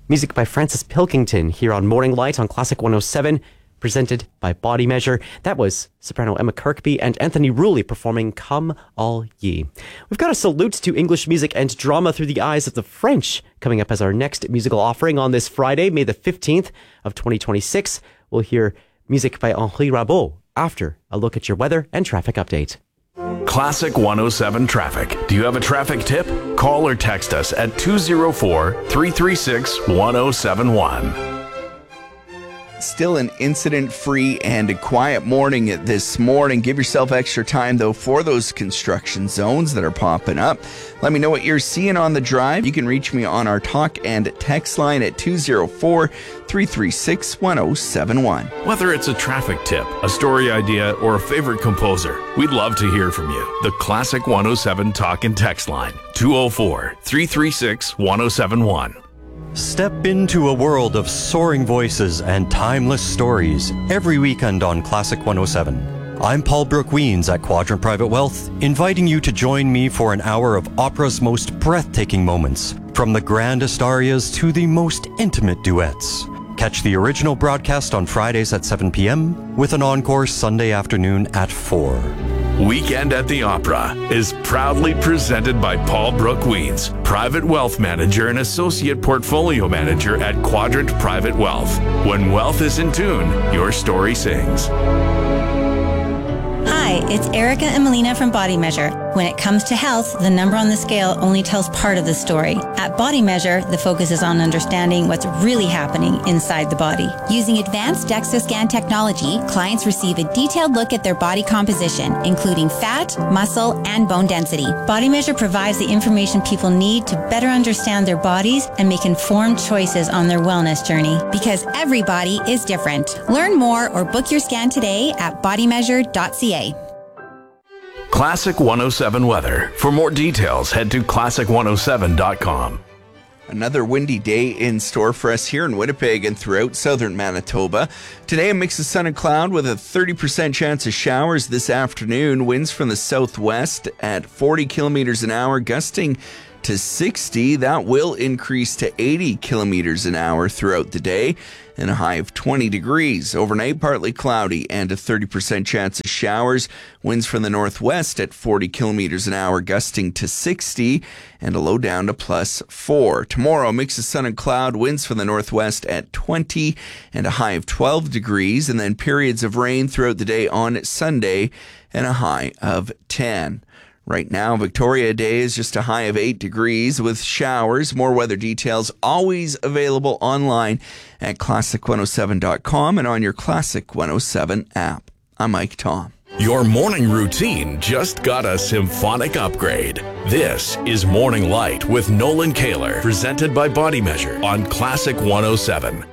Music by Francis Pilkington here on Morning Light on Classic 107, presented by Body Measure. That was soprano Emma Kirkby and Anthony Rulli performing Come All Ye. We've got a salute to English music and drama through the eyes of the French coming up as our next musical offering on this Friday, May the 15th of 2026. We'll hear music by Henri Rabault after a look at your weather and traffic update. Classic 107 Traffic. Do you have a traffic tip? Call or text us at 204-336-1071. Still an incident-free and a quiet morning this morning. Give yourself extra time, though, for those construction zones that are popping up. Let me know what you're seeing on the drive. You can reach me on our talk and text line at 204-336-1071. Whether it's a traffic tip, a story idea, or a favorite composer, we'd love to hear from you. The Classic 107 talk and text line, 204-336-1071. Step into a world of soaring voices and timeless stories every weekend on Classic 107. I'm Paul Brooke-Weens at Quadrant Private Wealth, inviting you to join me for an hour of opera's most breathtaking moments, from the grandest arias to the most intimate duets. Catch the original broadcast on Fridays at 7 p.m. with an encore Sunday afternoon at 4. Weekend at the Opera is proudly presented by Paul Brooke-Weens, Private Wealth Manager and Associate Portfolio Manager at Quadrant Private Wealth. When wealth is in tune, your story sings. Hi, it's Erica and Melina from Body Measure. When it comes to health, the number on the scale only tells part of the story. At Body Measure, the focus is on understanding what's really happening inside the body. Using advanced DEXA scan technology, clients receive a detailed look at their body composition, including fat, muscle, and bone density. Body Measure provides the information people need to better understand their bodies and make informed choices on their wellness journey. Because every body is different. Learn more or book your scan today at bodymeasure.ca. Classic 107 weather. For more details, head to classic107.com. Another windy day in store for us here in Winnipeg and throughout southern Manitoba. Today, a mix of sun and cloud with a 30% chance of showers this afternoon. Winds from the southwest at 40 kilometers an hour, gusting to 60. That will increase to 80 kilometers an hour throughout the day, and a high of 20 degrees. Overnight, partly cloudy and a 30% chance of showers. Winds from the northwest at 40 kilometers an hour, gusting to 60, and a low down to +4. Tomorrow, a mix of sun and cloud, winds from the northwest at 20 and a high of 12 degrees, and then periods of rain throughout the day on Sunday and a high of 10. Right now, Victoria Day is just a high of 8 degrees with showers. More weather details always available online at classic107.com and on your Classic 107 app. I'm Mike Tom. Your morning routine just got a symphonic upgrade. This is Morning Light with Nolan Kaler, presented by Body Measure on Classic 107.